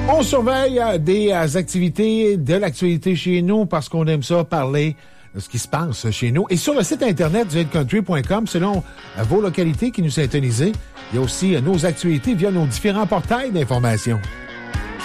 On surveille des activités, de l'actualité chez nous parce qu'on aime ça parler de ce qui se passe chez nous. Et sur le site internet du hillcountry.com, selon vos localités qui nous syntonisez, il y a aussi nos actualités via nos différents portails d'information.